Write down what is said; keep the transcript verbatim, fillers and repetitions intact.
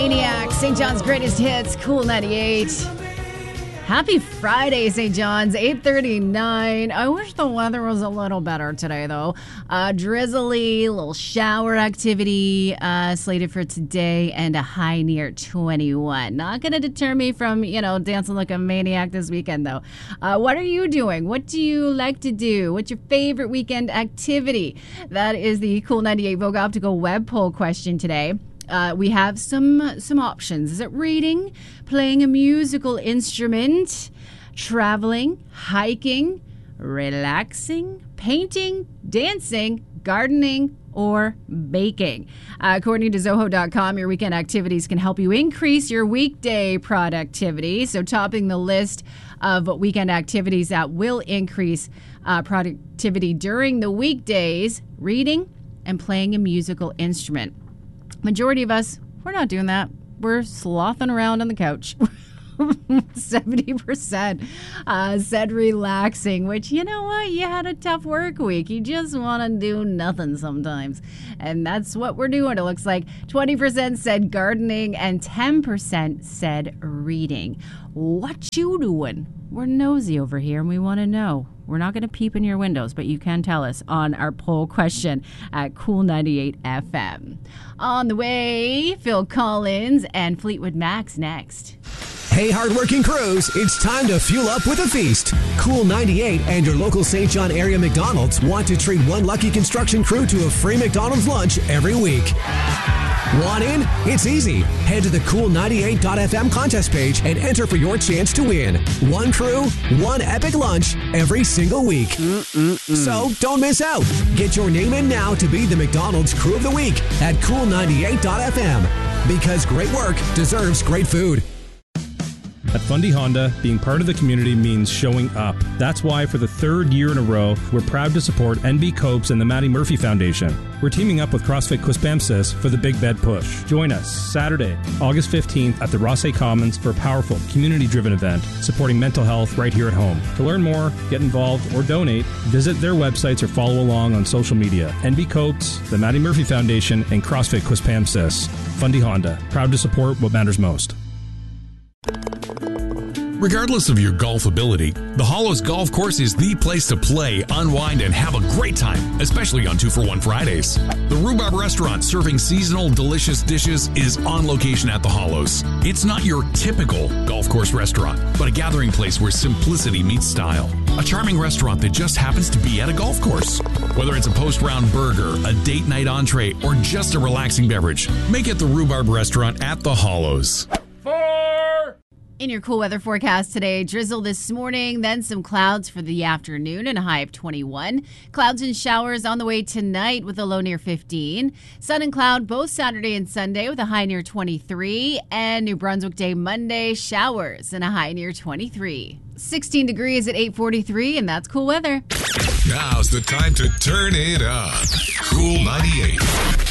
Maniac, Saint John's greatest hits, Cool ninety-eight. Happy Friday, Saint John's, eight thirty-nine. I wish the weather was a little better today, though. Uh, drizzly, little shower activity uh, slated for today, and a high near twenty-one. Not going to deter me from, you know, dancing like a maniac this weekend, though. Uh, what are you doing? What do you like to do? What's your favorite weekend activity? That is the Cool ninety-eight Vogue Optical web poll question today. Uh, we have some some options. Is it reading, playing a musical instrument, traveling, hiking, relaxing, painting, dancing, gardening, or baking? Uh, according to Zoho dot com, your weekend activities can help you increase your weekday productivity. So topping the list of weekend activities that will increase uh, productivity during the weekdays, reading and playing a musical instrument. Majority of us, we're not doing that. We're slothing around on the couch. seventy percent uh, said relaxing, which, you know what? You had a tough work week. You just want to do nothing sometimes. And that's what we're doing, it looks like. twenty percent said gardening and ten percent said reading. What you doing? We're nosy over here and we want to know. We're not going to peep in your windows, but you can tell us on our poll question at Cool ninety-eight F M. On the way, Phil Collins and Fleetwood Mac's next. Hey, hardworking crews, it's time to fuel up with a feast. Cool ninety-eight and your local Saint John area McDonald's want to treat one lucky construction crew to a free McDonald's lunch every week. Want in? It's easy. Head to the cool ninety-eight dot f m contest page and enter for your chance to win. One crew, one epic lunch every single week. Mm-mm-mm. So don't miss out. Get your name in now to be the McDonald's Crew of the Week at cool ninety-eight dot f m. Because great work deserves great food. At Fundy Honda, being part of the community means showing up. That's why for the third year in a row, we're proud to support N B Copes and the Maddie Murphy Foundation. We're teaming up with CrossFit Quispamsis for the Big Bed Push. Join us Saturday, August fifteenth at the Rossay Commons for a powerful, community-driven event supporting mental health right here at home. To learn more, get involved, or donate, visit their websites or follow along on social media. N B Copes, the Maddie Murphy Foundation, and CrossFit Quispamsis. Fundy Honda, proud to support what matters most. Regardless of your golf ability, the Hollows Golf Course is the place to play, unwind, and have a great time, especially on two for one Fridays. The Rhubarb Restaurant, serving seasonal, delicious dishes, is on location at the Hollows. It's not your typical golf course restaurant, but a gathering place where simplicity meets style. A charming restaurant that just happens to be at a golf course. Whether it's a post-round burger, a date night entree, or just a relaxing beverage, make it the Rhubarb Restaurant at the Hollows. In your cool weather forecast today, drizzle this morning, then some clouds for the afternoon and a high of twenty-one. Clouds and showers on the way tonight with a low near fifteen. Sun and cloud both Saturday and Sunday with a high near twenty-three. And New Brunswick Day Monday, showers and a high near twenty-three. sixteen degrees at eight forty-three, and that's cool weather. Now's the time to turn it up. Cool ninety-eight.